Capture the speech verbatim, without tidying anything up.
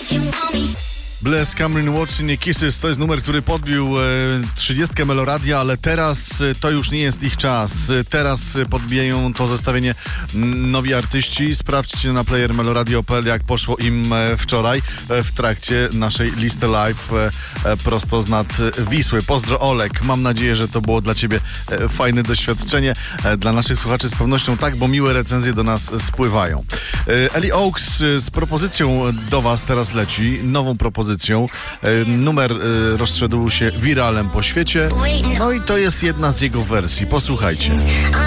Bless Cameron Watson i Kisses to jest numer, który podbił e, trzydziestkę Meloradia, ale teraz e, to już nie jest ich czas. E, teraz e, podbijają to zestawienie m, nowi artyści. Sprawdźcie na player meloradio kropka p l, jak poszło im e, wczoraj e, w trakcie naszej listy live e, e, prosto z nad Wisły. Pozdro Olek, mam nadzieję, że to było dla ciebie e, fajne doświadczenie. E, dla naszych słuchaczy z pewnością tak, bo miłe recenzje do nas spływają. E, Ellie Oaks e, z propozycją do was teraz leci, nową propozycją. Numer y, rozszedł się wiralem po świecie. No i to jest jedna z jego wersji. Posłuchajcie.